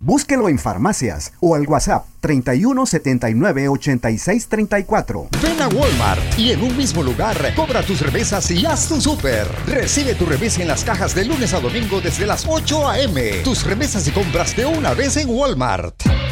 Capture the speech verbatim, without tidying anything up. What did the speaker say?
Búsquelo en farmacias o al WhatsApp treinta y uno setenta y nueve ochenta y seis treinta y cuatro. Ven a Walmart y en un mismo lugar cobra tus remesas y haz tu súper. Recibe tu remesa en las cajas de lunes a domingo desde las ocho a eme. Tus remesas y compras de una vez en Walmart.